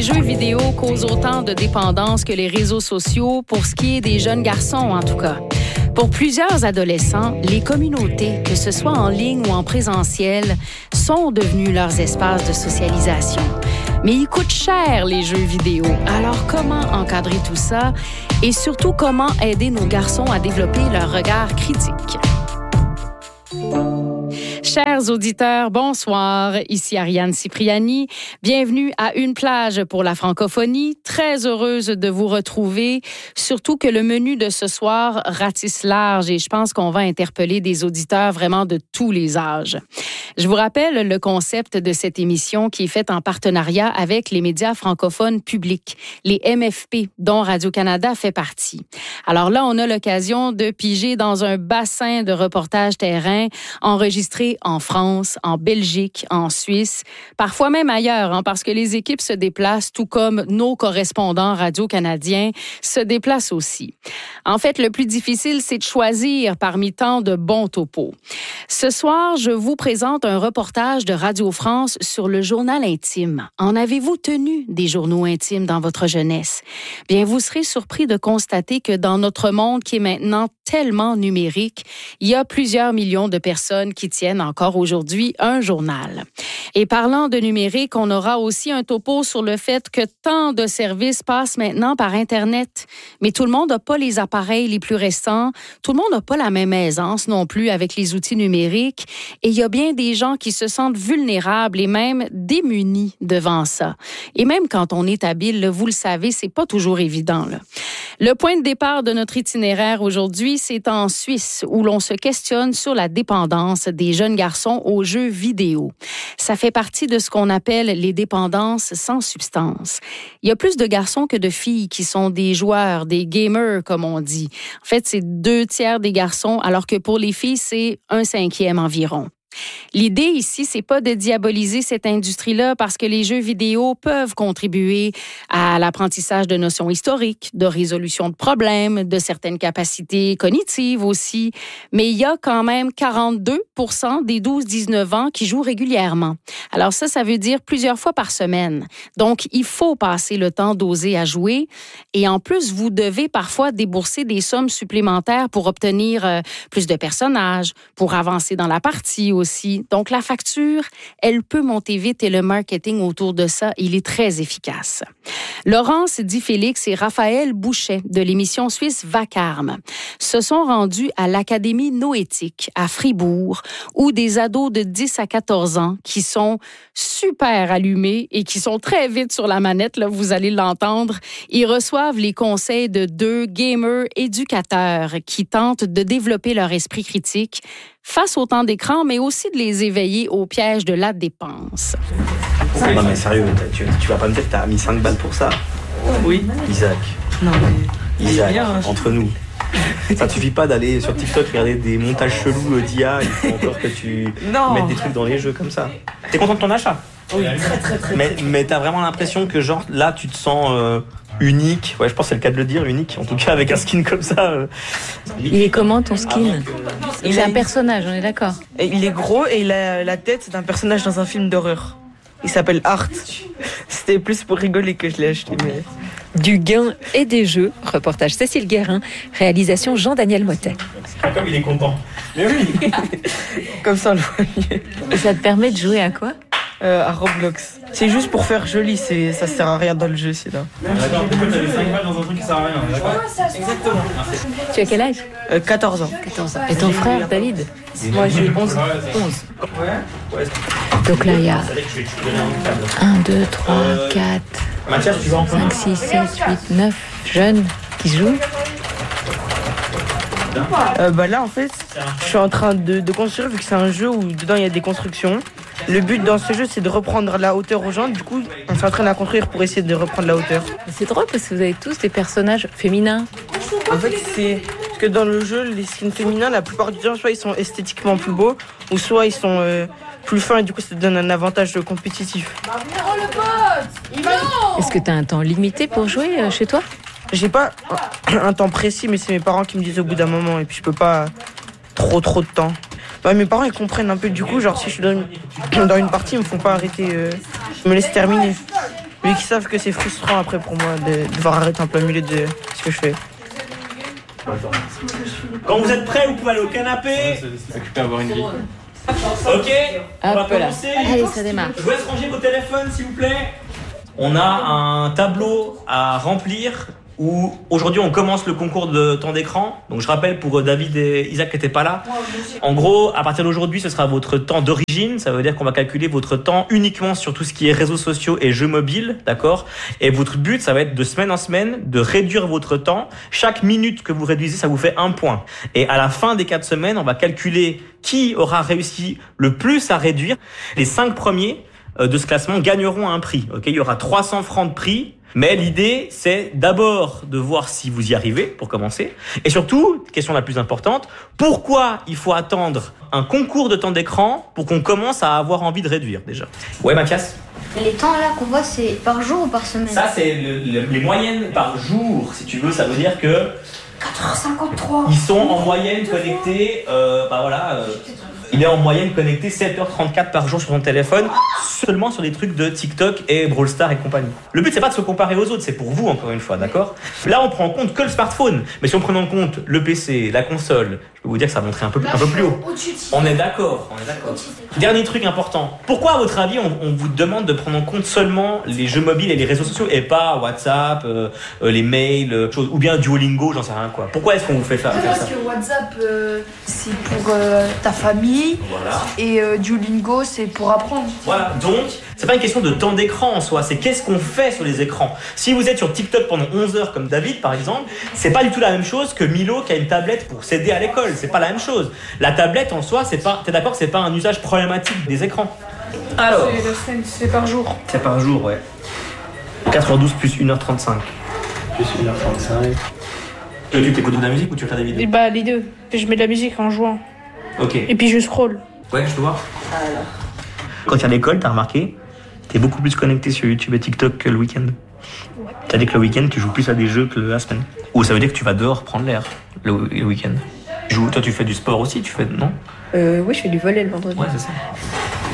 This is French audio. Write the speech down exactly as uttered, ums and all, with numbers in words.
jeux vidéo causent autant de dépendance que les réseaux sociaux, pour ce qui est des jeunes garçons en tout cas. Pour plusieurs adolescents, les communautés, que ce soit en ligne ou en présentiel, sont devenues leurs espaces de socialisation. Mais ils coûtent cher, les jeux vidéo. Alors, comment encadrer tout ça? Et surtout, comment aider nos garçons à développer leur regard critique? Chers auditeurs, bonsoir. Ici Ariane Cipriani. Bienvenue à Une plage pour la francophonie. Très heureuse de vous retrouver. Surtout que le menu de ce soir ratisse large et je pense qu'on va interpeller des auditeurs vraiment de tous les âges. Je vous rappelle le concept de cette émission qui est faite en partenariat avec les médias francophones publics, les M F P, dont Radio-Canada fait partie. Alors là, on a l'occasion de piger dans un bassin de reportages terrain enregistrés en France, en Belgique, en Suisse, parfois même ailleurs, hein, parce que les équipes se déplacent, tout comme nos correspondants radio-canadiens se déplacent aussi. En fait, le plus difficile, c'est de choisir parmi tant de bons topos. Ce soir, je vous présente un reportage de Radio France sur le journal intime. En avez-vous tenu des journaux intimes dans votre jeunesse? Bien, vous serez surpris de constater que dans notre monde qui est maintenant tellement numérique, il y a plusieurs millions de personnes qui tiennent encore aujourd'hui un journal. Et parlant de numérique, on aura aussi un topo sur le fait que tant de services passent maintenant par Internet. Mais tout le monde n'a pas les appareils les plus récents. Tout le monde n'a pas la même aisance non plus avec les outils numériques. Et il y a bien des gens qui se sentent vulnérables et même démunis devant ça. Et même quand on est habile, là, vous le savez, c'est pas toujours évident, là. Le point de départ de notre itinéraire aujourd'hui, c'est en Suisse, où l'on se questionne sur la dépendance des jeunes garçons aux jeux vidéo. Ça fait partie de ce qu'on appelle les dépendances sans substance. Il y a plus de garçons que de filles qui sont des joueurs, des gamers, comme on dit. En fait, c'est deux tiers des garçons, alors que pour les filles, c'est un cinquième environ. L'idée ici, c'est pas de diaboliser cette industrie-là parce que les jeux vidéo peuvent contribuer à l'apprentissage de notions historiques, de résolution de problèmes, de certaines capacités cognitives aussi. Mais il y a quand même quarante-deux pour cent des douze dix-neuf ans qui jouent régulièrement. Alors ça, ça veut dire plusieurs fois par semaine. Donc, il faut passer le temps d'oser à jouer. Et en plus, vous devez parfois débourser des sommes supplémentaires pour obtenir euh, plus de personnages, pour avancer dans la partie aussi. Aussi. Donc, la facture, elle peut monter vite et le marketing autour de ça, il est très efficace. Laurence Di Félix et Raphaël Bouchet de l'émission suisse Vacarme se sont rendus à l'Académie Noétique à Fribourg, où des ados de dix à quatorze ans qui sont super allumés et qui sont très vite sur la manette, là, vous allez l'entendre, ils reçoivent les conseils de deux gamers éducateurs qui tentent de développer leur esprit critique face au temps d'écran, mais aussi de les éveiller au piège de la dépense. Non mais sérieux, tu, tu vas pas me dire que t'as mis cinq balles pour ça? Oui. Isaac. Non mais... Isaac, bien, hein. Entre nous. Ça ne suffit pas d'aller sur TikTok regarder des montages chelous d'I A, il faut encore que tu non. mettes des trucs dans les jeux comme ça. T'es content de ton achat? Oui, très très très. Mais, mais t'as vraiment l'impression que genre là tu te sens euh, unique, ouais je pense que c'est le cas de le dire, unique, en tout cas avec un skin comme ça. Euh. Il est comment ton skin? C'est un personnage, on est d'accord. Et il est gros et il a la tête d'un personnage dans un film d'horreur. Il s'appelle Art. C'était plus pour rigoler que je l'ai acheté. Mais... Du gain et des jeux, reportage Cécile Guérin, réalisation Jean-Daniel Motet. Comme il est content. Mais oui. Comme ça on le voit mieux. Et ça te permet de jouer à quoi? Euh, à Roblox. C'est juste pour faire joli, c'est, ça sert à rien dans le jeu, c'est là. D'accord, pourquoi t'as les cinq balles dans un truc qui sert à rien, d'accord? Exactement. Tu as quel âge? euh, quatorze ans. quatorze ans. Et ton frère, David? Moi j'ai onze. Donc là, il y a un, deux, trois, quatre, cinq, six, sept, huit, neuf jeunes qui jouent. Euh, bah là en fait, je suis en train de, de construire vu que c'est un jeu où dedans il y a des constructions. Le but dans ce jeu c'est de reprendre la hauteur aux gens. Du coup, on est en train de la construire pour essayer de reprendre la hauteur. C'est drôle parce que vous avez tous des personnages féminins. En fait, c'est parce que dans le jeu, les skins féminins, la plupart du temps, soit ils sont esthétiquement plus beaux, ou soit ils sont euh, plus fins et du coup ça te donne un avantage compétitif. Est-ce que tu as un temps limité pour jouer euh, chez toi? J'ai pas un temps précis, mais c'est mes parents qui me disent au bout d'un moment, et puis je peux pas trop trop de temps. Bah, mes parents ils comprennent un peu, du coup, genre si je suis dans une, dans une partie, ils me font pas arrêter, euh, ils me laissent terminer. Vu qu'ils savent que c'est frustrant après pour moi de devoir arrêter en plein milieu de ce que je fais. Quand vous êtes prêts, vous pouvez aller au canapé. Occupé à avoir une vie. Ok, on va Hop là. commencer. Allez, ça démarre. Je vous laisse ranger vos téléphones, s'il vous plaît. On a un tableau à remplir où aujourd'hui on commence le concours de temps d'écran. Donc je rappelle pour David et Isaac qui n'étaient pas là. En gros, à partir d'aujourd'hui, ce sera votre temps d'origine. Ça veut dire qu'on va calculer votre temps uniquement sur tout ce qui est réseaux sociaux et jeux mobiles, d'accord ? Et votre but, ça va être de semaine en semaine de réduire votre temps. Chaque minute que vous réduisez, ça vous fait un point. Et à la fin des quatre semaines, on va calculer qui aura réussi le plus à réduire. Les cinq premiers de ce classement gagneront un prix. Ok, il y aura trois cents francs de prix. Mais l'idée, c'est d'abord de voir si vous y arrivez, pour commencer. Et surtout, question la plus importante, pourquoi il faut attendre un concours de temps d'écran pour qu'on commence à avoir envie de réduire, déjà ? Ouais, Mathias ? Les temps là qu'on voit, c'est par jour ou par semaine ? Ça, c'est le, le, les moyennes par jour, si tu veux. Ça veut dire que quatre heures cinquante-trois. ils sont en moyenne connectés, euh, bah voilà... Euh, il est en moyenne connecté sept heures trente-quatre par jour sur son téléphone, seulement sur des trucs de TikTok et Brawl Stars et compagnie. Le but, c'est pas de se comparer aux autres, c'est pour vous, encore une fois, d'accord ? Là, on prend en compte que le smartphone. Mais si on prend en compte le P C, la console, je peux vous dire que ça va montrer un peu, un peu plus haut. On est d'accord, on est d'accord. Dernier truc important. Pourquoi, à votre avis, on, on vous demande de prendre en compte seulement les jeux mobiles et les réseaux sociaux et pas WhatsApp, euh, les mails, euh, choses, ou bien Duolingo, j'en sais rien quoi. Pourquoi est-ce qu'on vous fait faire, faire Parce ça ? que WhatsApp, euh, c'est pour euh, ta famille. Voilà. Et euh, Duolingo, c'est pour apprendre. Voilà, donc c'est pas une question de temps d'écran en soi, c'est qu'est-ce qu'on fait sur les écrans. Si vous êtes sur TikTok pendant onze heures comme David par exemple, c'est pas du tout la même chose que Milo qui a une tablette pour s'aider à l'école, c'est pas la même chose. La tablette en soi, c'est pas, t'es d'accord que c'est pas un usage problématique des écrans. Alors, C'est, c'est par jour. c'est par jour, ouais. quatre heures douze plus une heure trente-cinq. Plus une heure trente-cinq. Euh, tu t'écoutes de la musique ou tu veux faire des Et vidéos ? bah les deux. Je mets de la musique en jouant. Ok. Et puis je scroll. Ouais, je peux voir. Quand tu es à l'école, t'as remarqué, t'es beaucoup plus connecté sur YouTube et TikTok que le week-end. T'as dit que le week-end, tu joues plus à des jeux que la semaine. Ou ça veut dire que tu vas dehors prendre l'air le, le week-end. Tu joues, toi, tu fais du sport aussi, tu fais, non ? Euh, oui, je fais du volley le vendredi. Ouais, c'est ça.